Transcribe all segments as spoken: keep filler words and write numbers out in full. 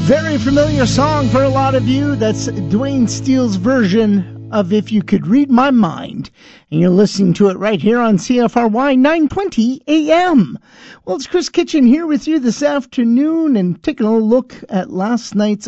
Very familiar song for a lot of you. That's Dwayne Steele's version of If You Could Read My Mind. And you're listening to it right here on C F R Y nine twenty A M. Well, it's Chris Kitchen here with you this afternoon and taking a look at last night's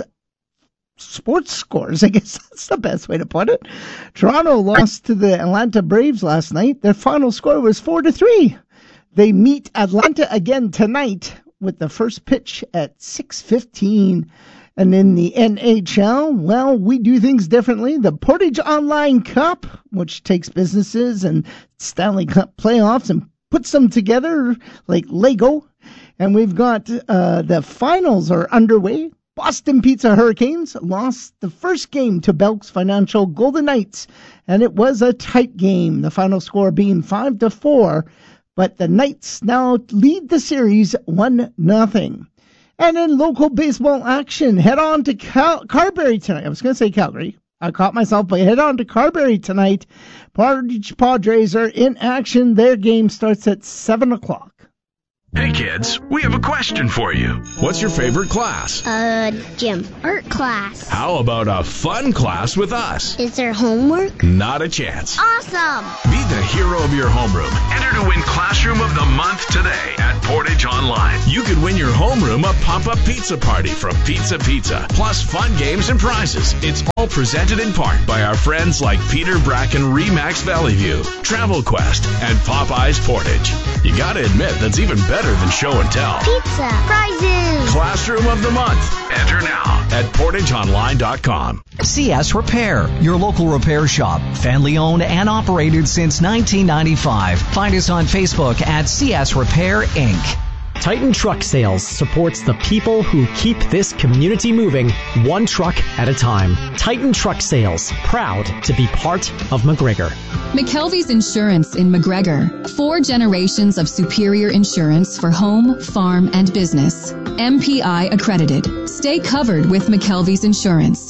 sports scores. I guess that's the best way to put it. Toronto lost to the Atlanta Braves last night. Their final score was four to three. They meet Atlanta again tonight with the first pitch at six fifteen. And in the N H L, well, we do things differently. The Portage Online Cup, which takes businesses and Stanley Cup playoffs and puts them together like Lego. And we've got uh, the finals are underway. Boston Pizza Hurricanes lost the first game to Belks Financial Golden Knights, and it was a tight game, the final score being five to four. But the Knights now lead the series one nothing. And in local baseball action, head on to Cal- Carberry tonight. I was going to say Calgary. I caught myself, but head on to Carberry tonight. Portage Padres are in action. Their game starts at seven o'clock. Hey kids, we have a question for you. What's your favorite class? Uh, gym. Art class. How about a fun class with us? Is there homework? Not a chance. Awesome! Be the hero of your homeroom. Enter to win Classroom of the Month today at Portage Online. You could win your homeroom a pop-up pizza party from Pizza Pizza, plus fun games and prizes. It's all presented in part by our friends like Peter Bracken Remax Valley View, Travel Quest, and Popeyes Portage. You gotta admit, that's even better than show and tell. Pizza. Prizes. Classroom of the Month. Enter now at portage online dot com. C S Repair, your local repair shop. Family owned and operated since nineteen ninety-five. Find us on Facebook at C S Repair, Incorporated. Titan Truck Sales supports the people who keep this community moving one truck at a time. Titan Truck Sales, proud to be part of McGregor. McKelvey's Insurance in McGregor. Four generations of superior insurance for home, farm, and business. M P I accredited. Stay covered with McKelvey's Insurance.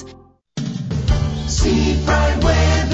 See bright weather.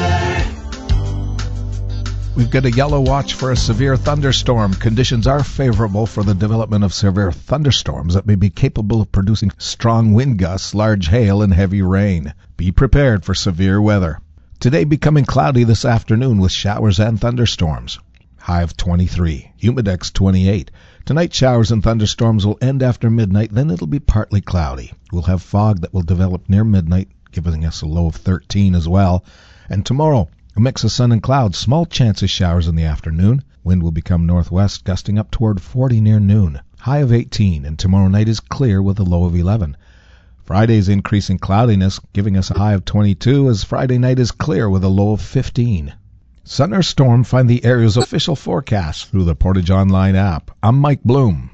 We've got a yellow watch for a severe thunderstorm. Conditions are favorable for the development of severe thunderstorms that may be capable of producing strong wind gusts, large hail, and heavy rain. Be prepared for severe weather. Today becoming cloudy this afternoon with showers and thunderstorms. High of twenty-three. Humidex twenty-eight. Tonight showers and thunderstorms will end after midnight, then it'll be partly cloudy. We'll have fog that will develop near midnight, giving us a low of thirteen as well. And tomorrow, a mix of sun and clouds, small chance of showers in the afternoon. Wind will become northwest, gusting up toward forty near noon. High of eighteen, and tomorrow night is clear with a low of eleven. Friday's increasing cloudiness, giving us a high of twenty-two, as Friday night is clear with a low of fifteen. Sun or storm, find the area's official forecast through the Portage Online app. I'm Mike Bloom.